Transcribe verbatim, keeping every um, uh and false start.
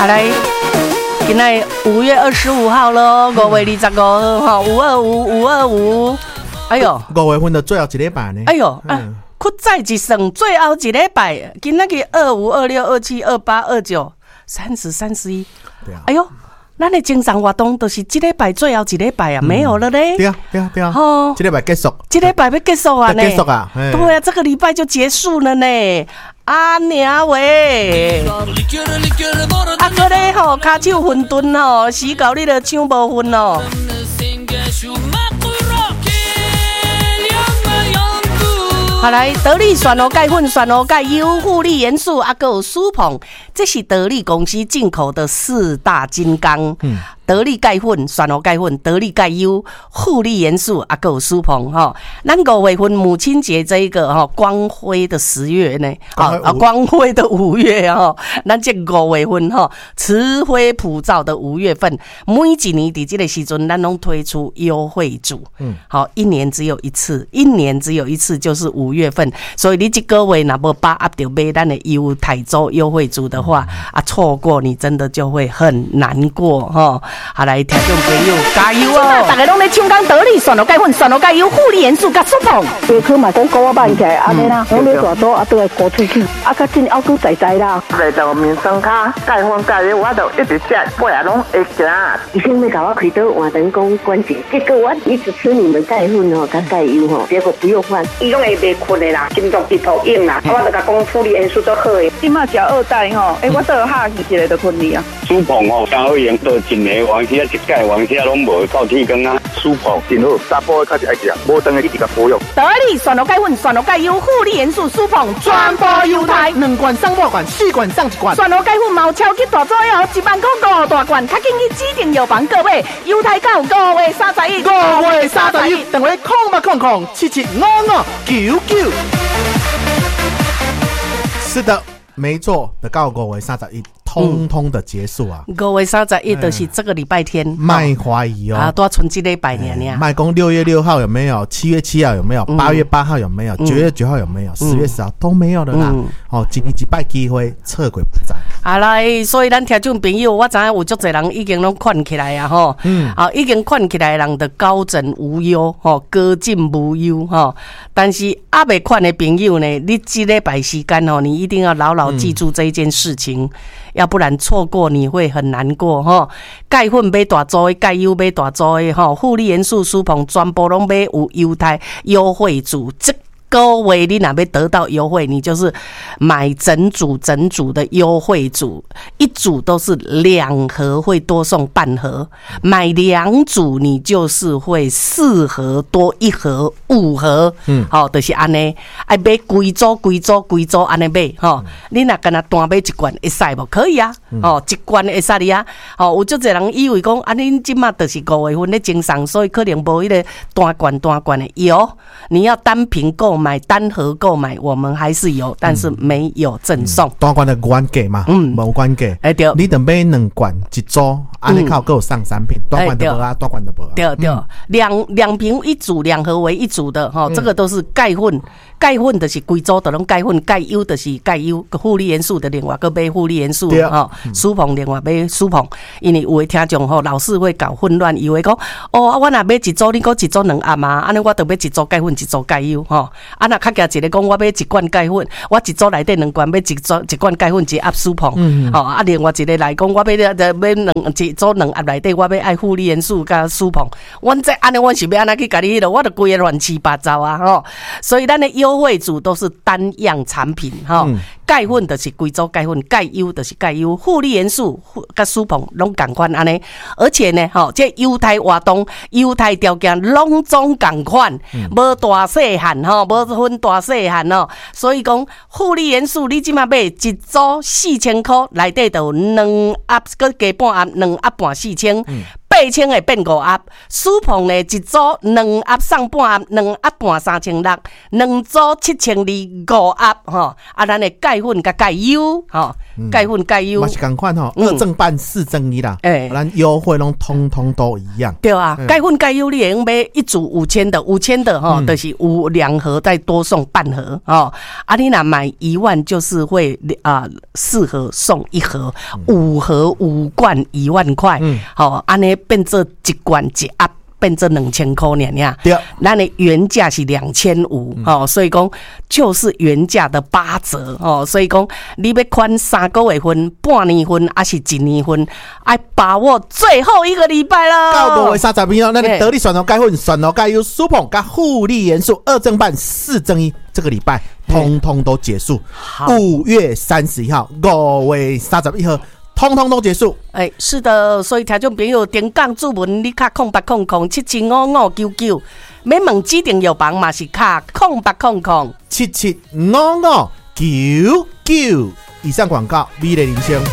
好来，今仔五月二十五号咯，五月二十五号哈，五二五五二五，哎呦， 五月份的最后一礼拜呢？ 哎呦，啊，屈再一算，最后一礼拜，今仔个二五、二六、二七、二八、二九、三十、三十一，对啊，哎呦。咱的精神活动都是这礼拜最后一礼拜啊，没有了嘞。 对啊，对啊，对啊。哦，这礼拜结束， 这礼拜要结束啊呢。 结束啊， 对啊，这个礼拜就结束了呢。啊娘喂！啊，搁咧吼，骹手混沌吼，死到你著唱无分哦。好来，得力选罗钙粉、选罗钙优、护力元素，啊，还有舒鹏，这是得力公司进口的四大金刚。嗯。得力钙粉、选罗钙粉、得力钙优、护力元素，啊，还有舒鹏哈。咱五月份母亲节这一个哈光辉的十月呢，啊啊光辉的五月哈，咱这五月份哈慈辉普照的五月份，每一年伫这个时阵，咱拢推出优惠组，嗯，好，一年只有一次，一年只有一次就是五月份，所以你这个月若无把握到买咱的优台州优惠组的话，啊，错过你真的就会很难过哈。好来，听众朋友加油哦！大家拢在抢讲得力选罗钙粉、选罗钙优、护力元素甲舒鹏。 下课嘛，讲高啊办起来，安尼啦，拢咧大多啊，都来高出去，啊，较紧还佫在在啦。 来到面霜卡，钙粉钙油我都一直吃，尾啊拢会行。 医生要甲我开刀换人工关节，结果我一直吃你们钙粉哦，甲钙油吼，结果不用换， 伊拢会袂困的啦，心脏直头硬啦，我就甲讲护力元素都好的。 今嘛食二代吼，诶，我倒下去一个就困去啊。 舒鹏吼，刚好用到真个王时啊，一钙王时啊拢无到铁缸啊，舒鹏真好，查甫较是爱食，无当个一直甲保养。 得力选罗钙粉、选罗钙优、护力元素舒鹏，全部优待， 两罐上半罐，四罐上一罐。 选罗钙粉毛超级大作哦，一万块五大罐，较紧去指定药房购买，优待到五月三十一， 五月三十一，电话空八空空七七五五九九。是的，没错，的到五月三十一。通通的结束啊！ 五月三十一就是这个礼拜天， 卖怀疑哦， 啊，多存几礼拜年呢？ 卖公六月六号有没有？七月七号有没有？八月八号有没有？九月九号有没有？十月十号都没有了啦。哦，今年一摆机会撤回不在。 好啦，所以咱听众朋友，我知影有足侪人已经拢款起来啊，吼，嗯，啊，已经款起来的人的高枕无忧，吼，高枕无忧，吼。但是还未款的朋友呢，你这礼拜时间哦，你一定要牢牢记住这一件事情。要不然错过你会很难过哈。钙粉买大组的，钙优买大组的哈，护力元素舒鹏全部拢买有优待优惠组。这个月你若要得到优惠，你就是买整组整组的优惠组，一组都是两盒会多送半盒，买两组你就是会四盒多一盒五盒，嗯，好、哦，就是安尼，爱买规组规组规组安尼买哈、哦，你若干那单买一罐会使无？可以啊，哦，一罐会使你啊，哦，有足侪人以为讲啊，恁即马就是五月份咧经商，所以可能无迄个单罐单罐的有，你要单瓶购买。买单盒购买，我们还是有，但是没有赠送。 单罐的原价嘛，嗯，无原价。哎对，你等买两罐一组，安尼靠够上三瓶，单罐的无啊，单罐的无啊。 对对，两两瓶一组，两盒为一组的哈，这个都是钙粉，钙粉就是贵州的拢钙粉，钙优的是钙优，护力元素的另外个买护力元素哈，舒鹏另外买舒鹏，因为有的听众吼老是会搞混乱，以为讲哦，我若买一组，你讲一组两盒嘛，安尼我就买一组钙粉，一组钙优哈。啊，若较惊一个讲，我买一罐钙粉，我一组内底两罐，买一组一罐钙粉，一盒舒鹏，嗯，哦，啊，另外一个来讲，我买买两一组两盒内底，我要爱护力元素加舒鹏，阮这安尼，阮是要安怎去甲你迄落，我就规个乱七八糟啊，吼，所以咱的优惠组都是单样产品，吼，钙粉就是贵州钙粉，钙优就是钙优，护力元素甲舒鹏拢共款安尼，而且呢，吼，这优待活动、优待条件拢总共款，无大细汉吼，无分大细汉哦，所以讲护力元素你即马买一组四千块，内底就有两盒，搁加半盒，两盒半四千。 八千会变五盒，舒碰呢一组两盒送半盒，两盒半三千六，两组七千二五盒吼。啊，咱的钙粉甲钙优吼，钙粉钙优嘛是同款吼，二正半四正一啦， 哎咱优惠拢通通都一样。 对啊，钙粉钙优你会用买一组五千的，五千的吼，就是有两盒再多送半盒哦。啊，你若买一万就是会啊四盒送一盒，五盒五罐一万块，好，安尼变做一罐一盒。变成两千块呢呀， 对， 咱的原价是两千五哦，所以讲就是原价的八折哦，所以讲你要款三个月份、半年份还是一年份，爱把握最后一个礼拜了。 到五月三十一号，那你得力选择钙粉、选择钙优、舒碰加护理元素二正半四正一，这个礼拜通通都结束。五月三十一号，五月三十一号。通通都结束， 哎、欸，是的，所以听众朋友点讲注文，你卡空八空空七七五五九九，免问指定药房嘛是卡空八空空七七五五九九。以上广告，美丽人生。